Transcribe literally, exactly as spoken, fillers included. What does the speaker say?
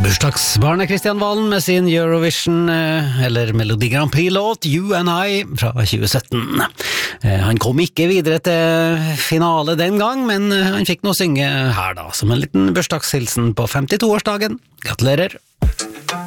Bursdagsbarnet Kristian Valen med sin Eurovision, eller Melodi Grand Prix-låt You and I fra tjue sytten. Han kom ikke videre til finale den gang, men han fikk nå synge her da, som en liten bursdagshilsen på femtito-årsdagen. Gratulerer!